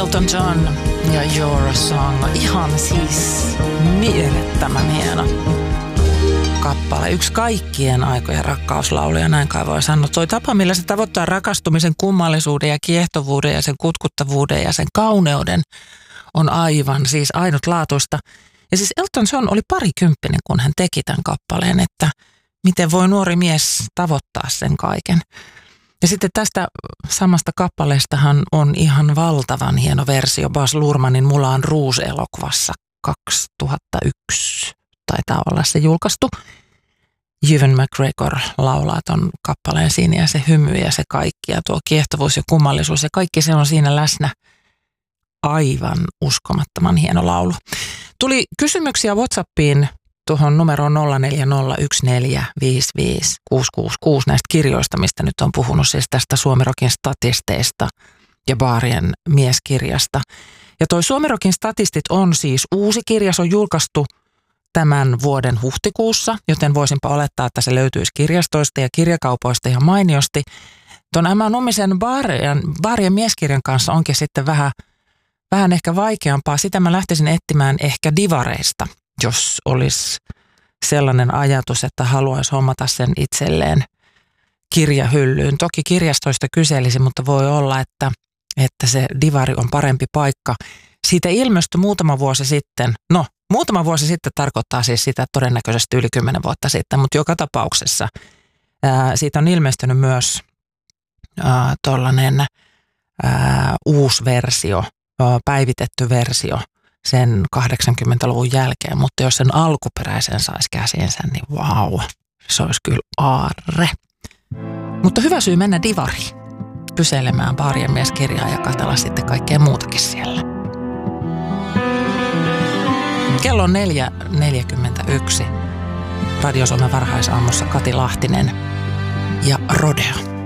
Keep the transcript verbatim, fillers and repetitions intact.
Elton John ja Your Song. Ihan siis mielettömän hieno kappale. Yksi kaikkien aikojen rakkauslauluja, näin kai voi sanoa. Toi tapa, millä se tavoittaa rakastumisen kummallisuuden ja kiehtovuuden ja sen kutkuttavuuden ja sen kauneuden on aivan siis ainutlaatuista. Ja siis Elton John oli parikymppinen, kun hän teki tämän kappaleen, että miten voi nuori mies tavoittaa sen kaiken. Ja sitten tästä samasta kappaleestahan on ihan valtavan hieno versio Baz Luhrmannin Moulin Rouge-elokuvassa kaksituhattayksi. Taitaa olla se julkaistu. Ewan McGregor laulaa ton kappaleen siinä ja se hymy ja se kaikki ja tuo kiehtovuus ja kummallisuus ja kaikki se on siinä läsnä. Aivan uskomattoman hieno laulu. Tuli kysymyksiä WhatsAppiin tuohon numeroon nolla neljä nolla yksi neljä viisi viisi kuusi kuusi kuusi näistä kirjoista, mistä nyt on puhunut siis tästä Suomirokin statisteista ja Baarien mieskirjasta. Ja toi Suomirokin statistit on siis uusi kirja, se on julkaistu tämän vuoden huhtikuussa, joten voisinpa olettaa, että se löytyisi kirjastoista ja kirjakaupoista ihan mainiosti. Tuon Emma Nummisen Baarien, Baarien mieskirjan kanssa onkin sitten vähän, vähän ehkä vaikeampaa. Sitä mä lähtisin etsimään ehkä divareista, jos olisi sellainen ajatus, että haluaisi hommata sen itselleen kirjahyllyyn. Toki kirjastoista kyselisi, mutta voi olla, että, että se divari on parempi paikka. Siitä ilmestyi muutama vuosi sitten, no muutama vuosi sitten tarkoittaa siis sitä todennäköisesti yli kymmenen vuotta sitten, mutta joka tapauksessa ää, siitä on ilmestynyt myös ää, tollainen ää, uusi versio, ää, päivitetty versio sen kahdeksankymmentäluvun jälkeen, mutta jos sen alkuperäisen saisi käsiinsä, niin vau, se olisi kyllä aarre. Mutta hyvä syy mennä divariin, kyselemään Baarien mieskirjaa ja katsella sitten kaikkea muutakin siellä. Kello on neljä neljäkymmentäyksi. Radio Suomen varhaisaamussa Kati Lahtinen ja Rodeo.